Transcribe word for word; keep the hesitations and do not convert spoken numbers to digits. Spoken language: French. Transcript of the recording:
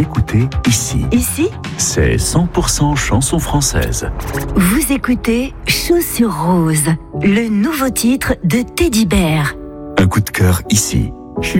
écoutez ici. Ici, C'est cent pour cent chanson française. vous écoutez Chaussures Roses, le nouveau titre de Teddy Bear. Un coup de cœur ici.